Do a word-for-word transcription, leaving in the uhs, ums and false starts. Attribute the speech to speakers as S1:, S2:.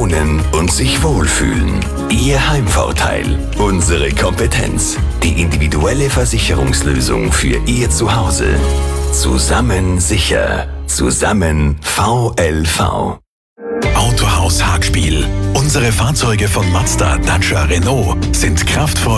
S1: wohnen und sich wohlfühlen. Ihr Heimvorteil. Unsere Kompetenz. Die individuelle Versicherungslösung für Ihr Zuhause. Zusammen sicher. Zusammen V L V.
S2: Autohaus Hagspiel. Unsere Fahrzeuge von Mazda, Dacia, Renault sind kraftvoll